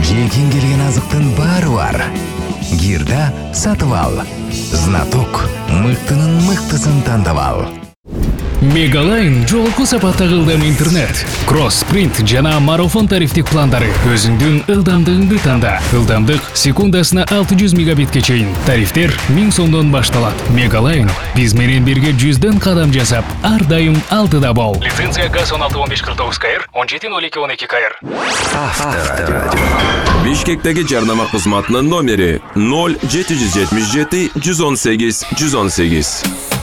Жейкин келген азыктын баары бар. Гирда сатып ал. Знаток мыктынын мыктысын тандап ал. Мегалайн жолку сапаттагы ылдам интернет, кросс-принт жана марафон тарифтик пландары өзүңдүн ылдамдыгыңды танда. Ылдамдык секундасына 600 мегабитке чейин. Тарифтер 1000 сомдон башталат. Мегалайн биз менен бирге 100дөн кадам жасап, ар дайым алдыда бол. Лицензия ГАЗ 161549 КР 170212 КР. Авторадио. Бишкектеги жарнама кызматынын номери 0777 118 118.